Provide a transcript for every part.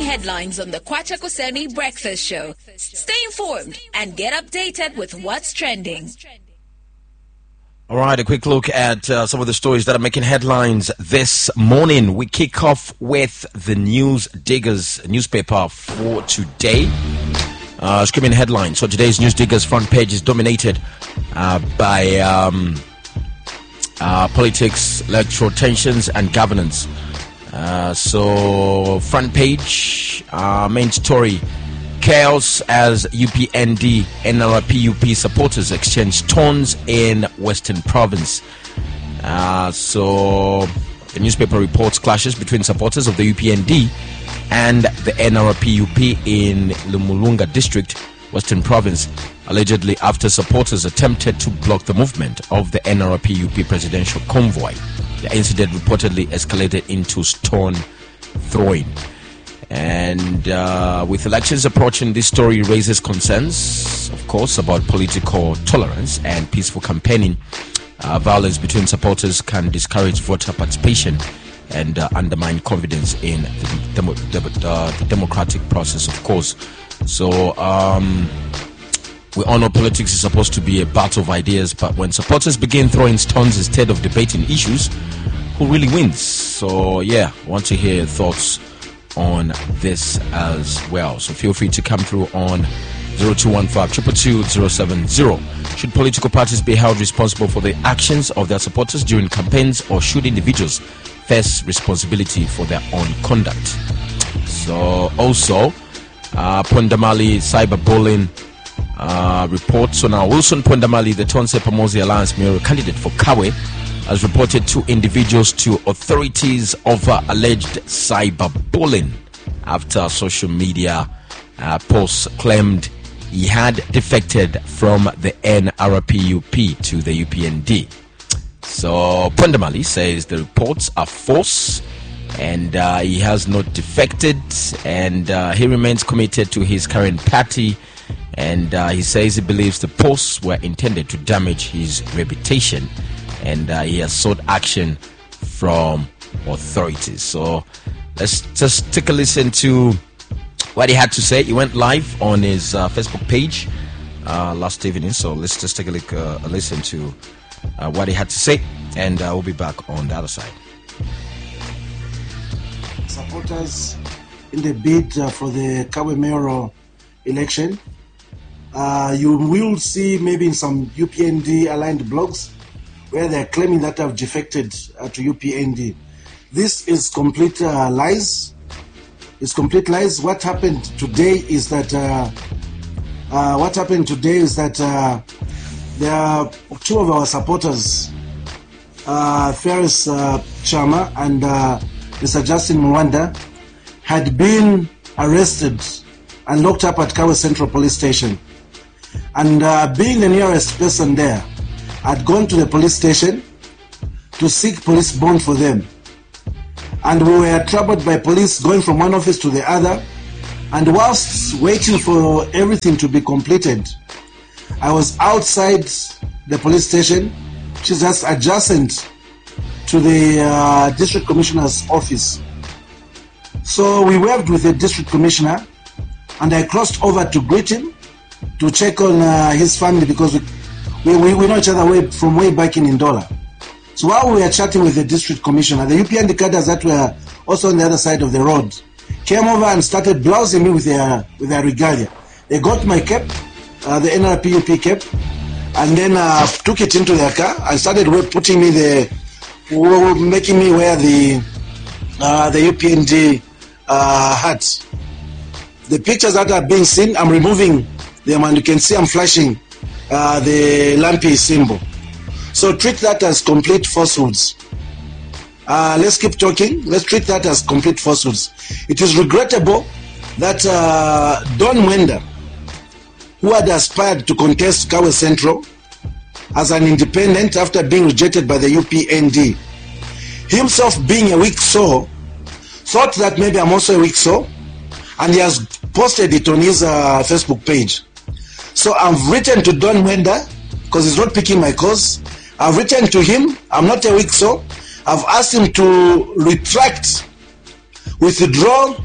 headlines on the Kwacha Kuseni Breakfast Show. Stay informed and get updated with what's trending. All right, a quick look at some of the stories that are making headlines this morning. We kick off with the News Diggers newspaper for today. Screaming headlines. So today's News Diggers front page is dominated by politics, electoral tensions, and governance. So front page, main story: chaos as UPND NRPUP supporters exchange taunts in Western Province. So the newspaper reports clashes between supporters of the UPND and the NRPUP in Lumulunga District, Western Province, allegedly after supporters attempted to block the movement of the NRPUP presidential convoy. The incident reportedly escalated into stone throwing. And with elections approaching, this story raises concerns, of course, about political tolerance and peaceful campaigning. Violence between supporters can discourage voter participation and undermine confidence in the democratic process, of course. So we all know politics is supposed to be a battle of ideas, but when supporters begin throwing stones instead of debating issues, who really wins? So yeah, I want to hear your thoughts on this as well. So feel free to come through on 0215-222-070. Should political parties be held responsible for the actions of their supporters during campaigns, or should individuals face responsibility for their own conduct? So also Pondamali cyberbullying report. So now Wilson Pondamali, the Tonse Pamosi Alliance mayoral candidate for Kawe, has reported 2 individuals to authorities over alleged cyberbullying after social media posts claimed he had defected from the NRPUP to the UPND. So Pondamali says the reports are false and he has not defected, and he remains committed to his current party, and he says he believes the posts were intended to damage his reputation, and he has sought action from authorities. So let's just take a listen to what he had to say. He went live on his Facebook page last evening, so let's just take a listen to what he had to say, and we'll be back on the other side. Supporters in the bid for the Kawe mayoral election, you will see maybe in some UPND aligned blogs where they're claiming that I've defected to UPND. This is complete lies. It's complete lies. What happened today is that there are 2 of our supporters, Ferris Chama and Mr. Justin Mwanda, had been arrested and locked up at Kawe Central Police Station. And being the nearest person there, I'd gone to the police station to seek police bond for them. And we were troubled by police going from one office to the other. And whilst waiting for everything to be completed, I was outside the police station, which is just adjacent to the district commissioner's office. So we worked with the district commissioner, and I crossed over to greet him, to check on his family, because we know each other from way back in Ndola. So while we were chatting with the district commissioner, the UPND cadres that were also on the other side of the road came over and started blousing me with their regalia. They got my cap, the NRPUP cap, and then took it into their car and started putting me making me wear the UPND hat. The pictures that are being seen, I'm removing them, and you can see I'm flashing the Lampi symbol. So treat that as complete falsehoods. Let's keep talking. Let's treat that as complete falsehoods. It is regrettable that Don Mwenda, who had aspired to contest Kawe Central as an independent after being rejected by the UPND, himself being a weak soul, thought that maybe I'm also a weak soul, and he has posted it on his Facebook page. So I've written to Don Mwenda, because he's not picking my cause. I've written to him, I'm not a weak soul. I've asked him to retract, withdraw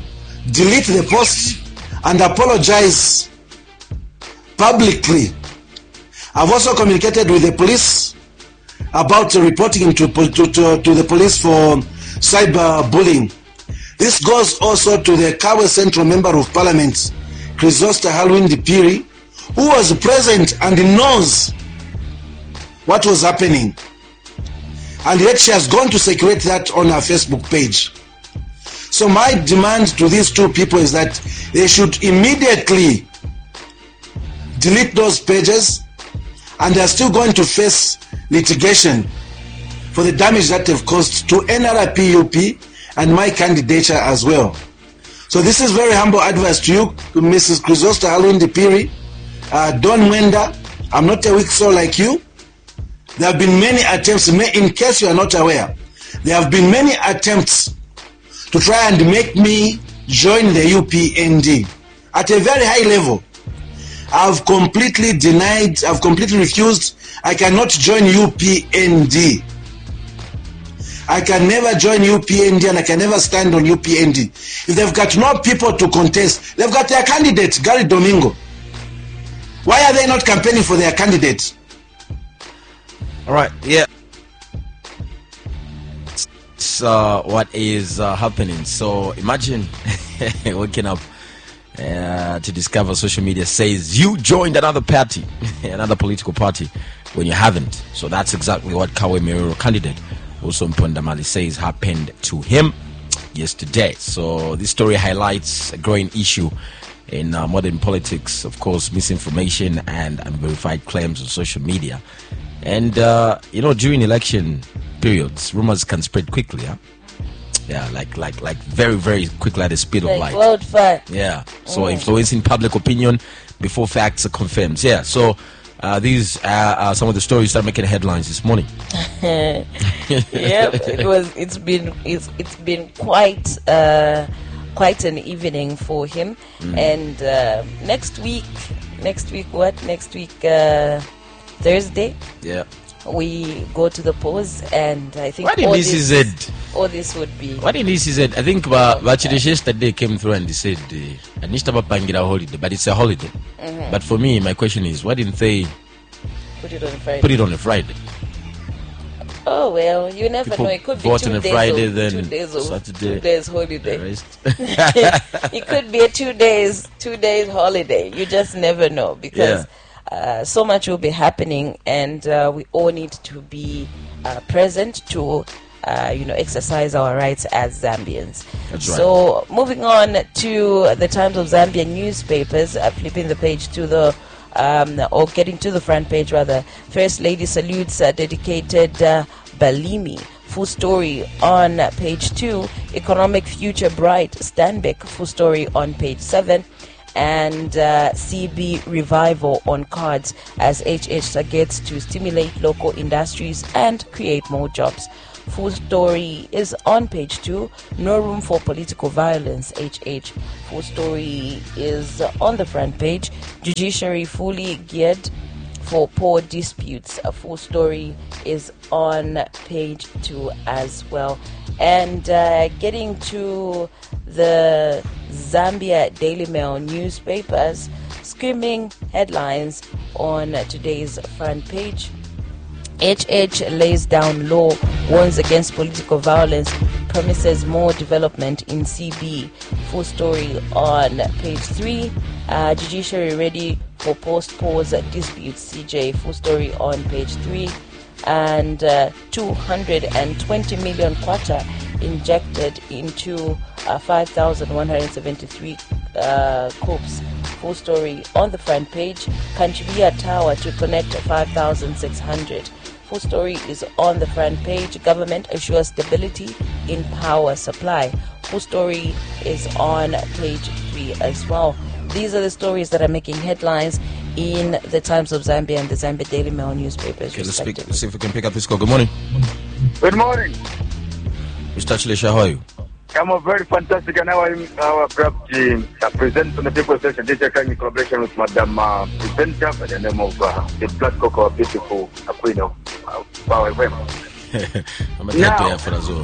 delete the post and apologize publicly. I've also communicated with the police about reporting him to the police for cyberbullying. This goes also to the Kawe Central Member of Parliament, Chrysosta Halwindi Phiri, who was present and knows what was happening. And yet she has gone to circulate that on her Facebook page. So my demand to these two people is that they should immediately delete those pages, and they are still going to face litigation for the damage that they've caused to NRPUP and my candidature as well. So this is very humble advice to you, Mrs. Chrysosta Halwindi Phiri, Don Mwenda. I'm not a weak soul like you. There have been many attempts, in case you are not aware, there have been many attempts to try and make me join the UPND at a very high level. I've completely denied, I've completely refused. I cannot join UPND. I can never join UPND, and I can never stand on UPND. If they've got no people to contest, they've got their candidate, Gary Domingo. Why are they not campaigning for their candidate? All right, yeah. So what is happening? So imagine waking up to discover social media says you joined another party, another political party, when you haven't. So that's exactly what Kawe Miroro candidate also Mponda Mali says happened to him yesterday. So this story highlights a growing issue in modern politics, of course, misinformation and unverified claims on social media. And during election periods, rumors can spread quickly, yeah, like very, very quickly at the speed of light. Wildfire. Yeah. So influencing public opinion before facts are confirmed. Yeah. So these are some of the stories that are making headlines this morning. Yeah, it's been quite an evening for him. And next week Thursday, yeah, we go to the polls, and I think all this would be. What in this is it? I think Bachirish yesterday came through and they said Anishta Pangira holiday, but it's a holiday. But for me, my question is, why didn't they put it on Friday? Put it on a Friday. Oh well, you never know. It could be 2 days Friday, or then 2 days or Saturday, 2 days holiday. It could be a 2 days holiday. You just never know, because so much will be happening, and we all need to be present to exercise our rights as Zambians. That's right. So moving on to the Times of Zambia newspapers, flipping the page to the or getting to the front page rather. First Lady salutes dedicated Balimi. Full story on page 2. Economic future bright. Stanbic. Full story on page 7. And CB revival on cards as HH targets to stimulate local industries and create more jobs. Full story is on page 2. No room for political violence, HH. Full story is on the front page. Judiciary fully geared for poor disputes. A full story is on page 2 as well. And getting to the Zambia Daily Mail newspapers, screaming headlines on today's front page. HH lays down law, warns against political violence, promises more development in CB. Full story on page 3. Judiciary ready for post-pause disputes, CJ. Full story on page 3. And 220 million kwacha injected into 5,173 coups. Full story on the front page. Kanchivia Tower to connect 5,600. Full story is on the front page. Government assures stability in power supply. Full story is on page 3 as well. These are the stories that are making headlines in the Times of Zambia and the Zambia Daily Mail newspapers. Okay, let's see if we can pick up this call. Good morning. Good morning. Mr. Chilesha, how are you? I'm very fantastic, and our team present on the People Station DJ in collaboration with Madam Presenter by the name of the Black Cocoa, beautiful Queen of Power FM. Amatatu ya Frazo.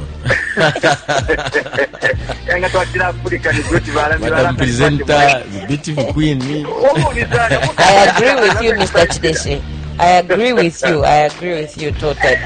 Yanga twatira Africa ni goti Madam Presenter, the beautiful queen. I agree with you, Mr. Chideshe. I agree with you totally.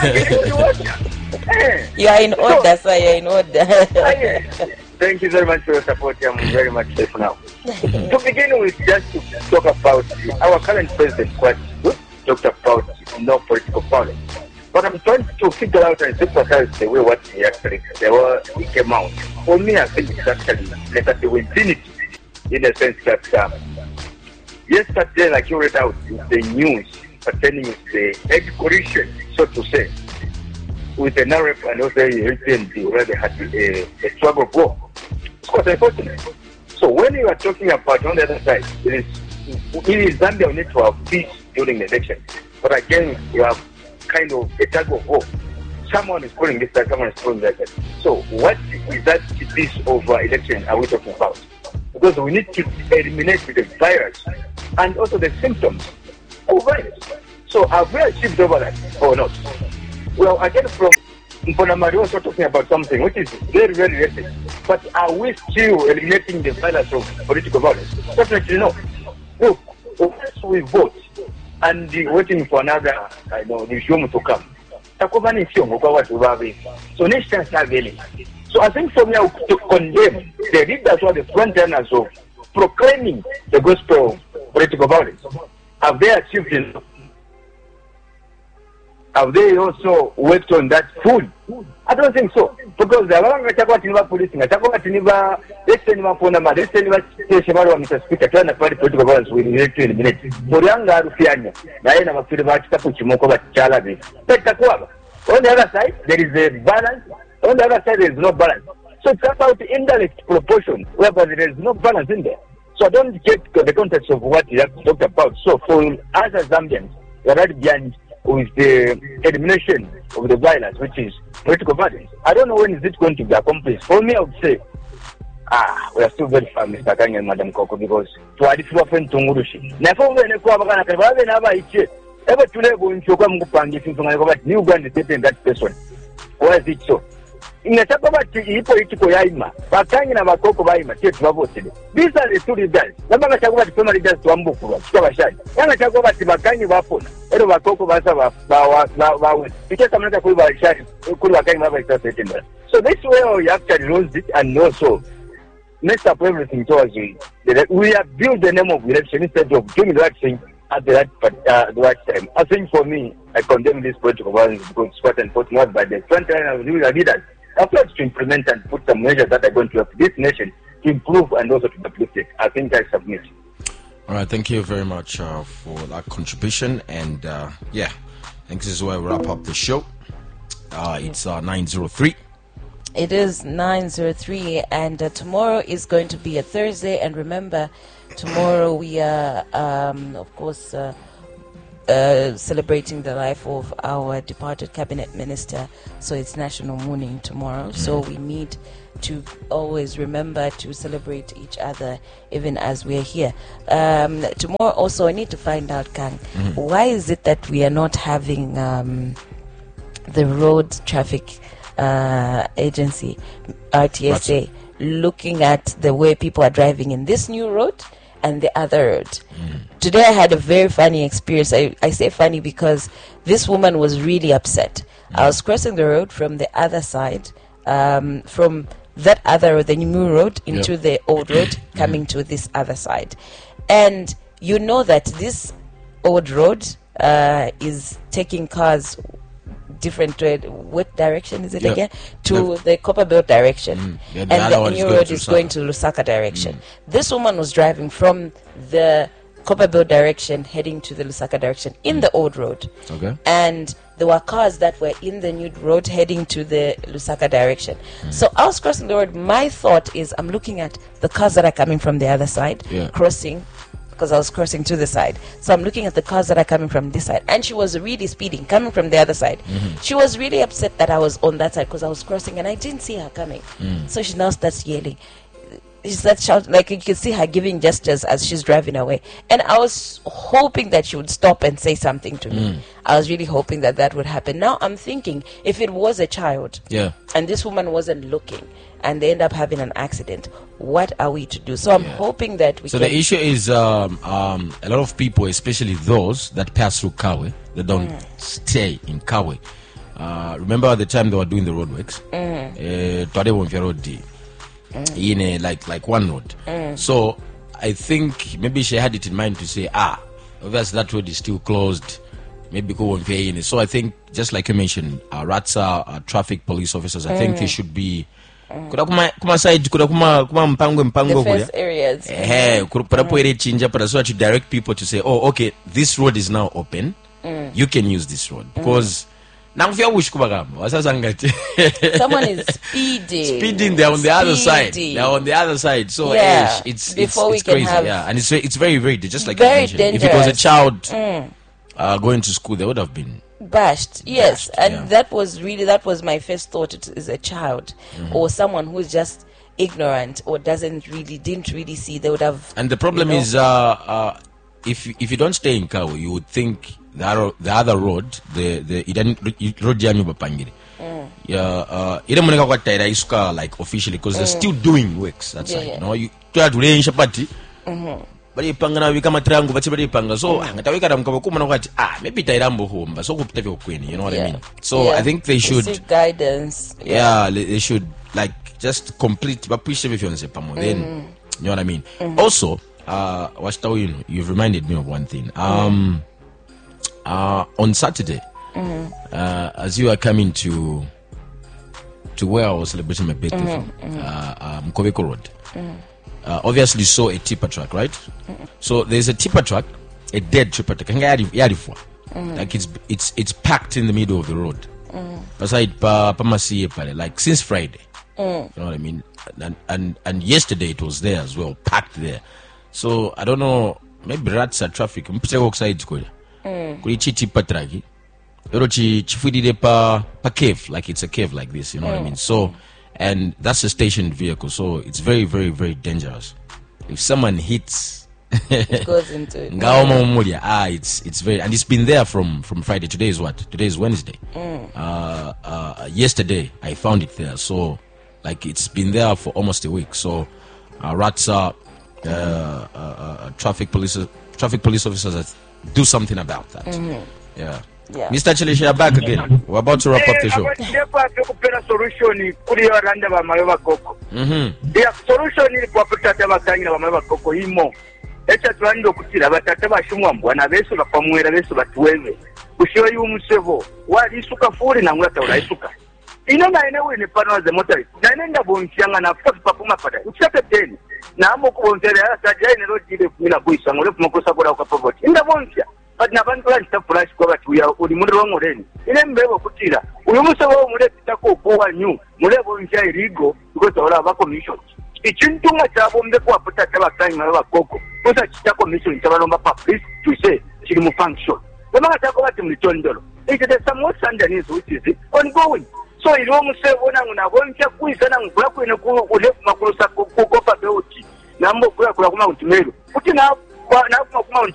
You are in order, sir. You are in order. Thank you very much for your support. I'm very much safe now. To begin with, just to talk about our current president, quite good, talked about no political violence. But I'm trying to figure out and sympathize the way what he actually he came out. For me, I think it's actually negative infinity in the sense that yesterday, like you read out, the news pertaining to the egg collision, so to say, with the NRF and also the HND, where they had a struggle of war. It's quite unfortunate. So when you are talking about on the other side, it is Zambia, we need to have peace during the election. But again, you have kind of a tug of war. Someone is calling this side, someone is calling that side. So what is that piece of election are we talking about? Because we need to eliminate the virus and also the symptoms of virus. So have we achieved over that or not? Well, again, from Mponamari also talking about something which is very, very related. But are we still eliminating the virus of political violence? Definitely no. Look, once we vote and waiting for another, regime to come, so next time start really. So I think for me, to condemn the leaders or the frontrunners of proclaiming the gospel of political violence, have they achieved enough? Have they also worked on that food? I don't think so. Because the Avanga policing, let's say Mr. Speaker, trying to fight political violence with need to eliminate. Murianga Rufianya, Diana Mafirivachka Puchimoko Chalabi. On the other side, there is a balance. On the other side, there is no balance. So it's about indirect proportion, whereby there is no balance in there. So I don't get the context of what you have talked about. So for us as Zambians, we are right behind with the elimination of the violence, which is political violence. I don't know when is it going to be accomplished. For me, I would say, we are still very far, Mr. Kang and Madam Koko, because to identify Tungurushi. Never when a Kwabana can have a ever to level in Chokam Kupang, if you go and sit in that person. Why is it so? In the Chakabati, political Yaima, Bakang and Abakoko Baima, take Ravosi. These are the two leaders. Namaka Chakabati family does to Ambuku, Skavashai. Yana Chakabati Bakang Wapon, Edovakoko Basa, because I'm not a Kulakang. So this way we actually lose it and also mess up everything towards you. We have built the name of election instead of doing the right thing at the right time. I think for me, I condemn this political violence because it's quite unfortunate by the front line of the leaders. I've tried to implement and put some measures that are going to help this nation to improve and also to uplift it. I think I submit. All right, thank you very much for that contribution. And I think this is where we wrap up the show. It's 9:03. It is 9:03, and tomorrow is going to be a Thursday. And remember, tomorrow we are, of course, celebrating the life of our departed cabinet minister. So it's National Mourning tomorrow. So we need to always remember to celebrate each other even as we are here. Tomorrow also I need to find out, Kang, why is it that we are not having the road traffic agency, RTSA, looking at the way people are driving in this new road and the other road. Today I had a very funny experience. I say funny because this woman was really upset. I was crossing the road from the other side, from that other road, the new road, into the old road, coming to this other side. And you know that this old road is taking cars different what direction is it again? To the Copperbelt direction. And the new road is going to Lusaka direction. This woman was driving from the Copperbelt direction heading to the Lusaka direction in the old road. And there were cars that were in the new road heading to the Lusaka direction. So I was crossing the road. My thought is I'm looking at the cars that are coming from the other side, crossing, because I was crossing to the side. So I'm looking at the cars that are coming from this side. And she was really speeding, coming from the other side. She was really upset that I was on that side because I was crossing and I didn't see her coming. So she now starts yelling, is that shout, like you can see her giving gestures as she's driving away. And I was hoping that she would stop and say something to me. I was really hoping that that would happen. Now I'm thinking, if it was a child, and this woman wasn't looking, and they end up having an accident, what are we to do? So I'm hoping that we So the issue is a lot of people, especially those that pass through Kawe, they don't stay in Kawe. Remember the time they were doing the roadworks? In like one road. So I think maybe she had it in mind to say, obviously that road is still closed. Maybe go on in. So I think, just like you mentioned, RATSA, traffic police officers, I think they should be side the first areas. So to direct people to say, oh, okay, this road is now open. You can use this road because someone is speeding. They're on the other side. They're on the other side. So it's crazy. And it's very, very, just like very you mentioned. dangerous. If it was a child going to school, they would have been bashed. Yes, and that was my first thought. It is a child or someone who's just ignorant or didn't really see. They would have. And the problem is, if you don't stay in Kawe, you would think the other road, the road Janyu Bapangiri. Like officially, because they're still doing works. That's right. You know, you try to range a party. Bari pangana wika triangle bachi bari panga so ngatawika ramkaba kuma nokwati maybe tairambo homba so kupita kweni, you know what I mean. So I think they should seek guidance. They should like just complete push everything then you know what I mean. Also you've reminded me of one thing. On Saturday, as you are coming to where I was celebrating my birthday from, Mkoveko Road, obviously saw a tipper truck, right? So there's a tipper truck, a dead tipper truck, like it's packed in the middle of the road. Like since Friday, you know what I mean. And yesterday it was there as well, packed there. So I don't know, maybe RATSA traffic pa cave, like it's a cave like this, you know what I mean. So and that's a stationed vehicle, so it's very, very, very dangerous. If someone hits it goes into it. It's very, and it's been there from Friday. Today is what? Today is Wednesday. Yesterday I found it there, so like it's been there for almost a week. So RATSA, traffic police officers do something about that. Mr. Chilisha, you're back again. We're about to wrap up the show. Solution solution is echa twando kutira batata bashumwa mbwana beso bapamwera beso batuweme kushoyi umusevo wali suka furi na ngula taula isuka ino na ene wene pano za motori na nenda bonchianga na fuka papuma pada uchaka teni na amo kubonzera ya tajai ne rodile kumina kuisa ngole kumakosa kora ukapavoti inda bonchia but na bantu la flash kwa batu ya uli mundu wa ngoreni ine mbebo kutira uyu musevo mule pitako kwa nyu mule bonchia irigo because wala ba commission ikintunga kyabombe kwa putata bakanyi bakoko kusa kitako mission kyabalomba public to say kiri mu function bamanga tako bati mlitondolo it is some more underneath which is ongoing so ilo musevo nangu na boncha kuisa nangu kula kwene ku ule makulusa ku kopa beuti nambo kula kuma untimero kuti na kuma